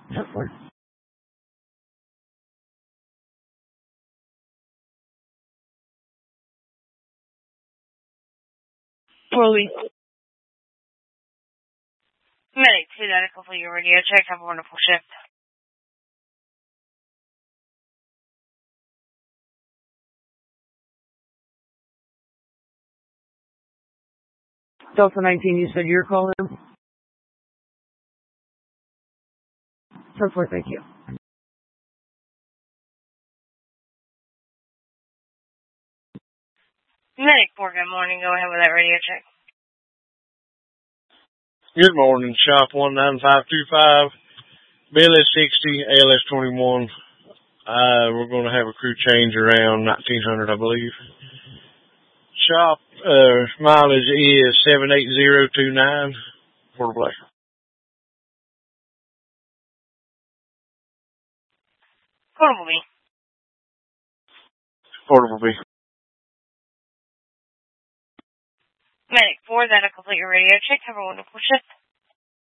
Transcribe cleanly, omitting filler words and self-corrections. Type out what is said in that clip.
Hopefully. Fully. Medic 2, that complete your radio check. Have a wonderful shift. Delta 19, you said you're calling him? 10-4, thank you. Medic 4, good morning. Go ahead with that radio check. Good morning, Shop 19525, BLS 60, ALS 21. We're going to have a crew change around 1900, I believe. Shop mileage is 78029 for Black. Portable B. Portable B. Medic 4, that'll complete your radio check. Have a wonderful shift.